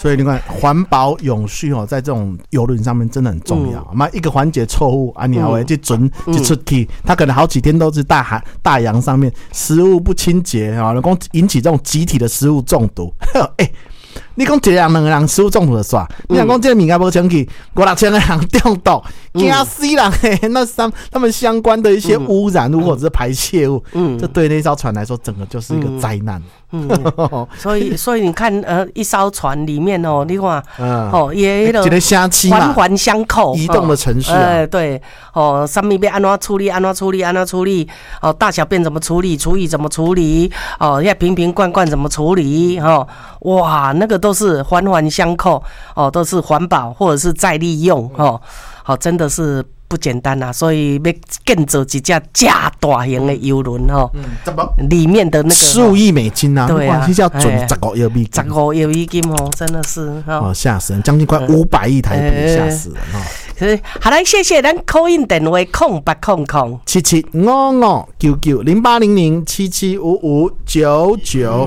所以你看环保永续在这种邮轮上面真的很重要。一个环节错误啊，你还会去准去出去，他可能好几天都是大洋上面食物不清洁啊，引起这种集体的食物中毒。你讲一个人两个人食物中毒就算，你讲这个物件无清气，500-600个人中毒，惊死人欸！那他们相关的一些污染物或者是排泄物，这对那艘船来说，整个就是一个灾难。 所以你看，一艘船里面你看，也一个相期嘛， 环环相扣， 移动的程序对，什么要安怎处理，大小便怎么处理，厨余怎么处理，要瓶罐怎么处理，哇，那个都是环环相扣，都是环保或者是再利用，真的是不简单啊！所以要建造一架大型的邮轮里面的那个数亿美金啊， 对啊， 是要准15亿美金 ，15亿美金真的是吓死人，将近快500亿台币，吓死人好来，谢谢咱 call in 电话08007755990800775599。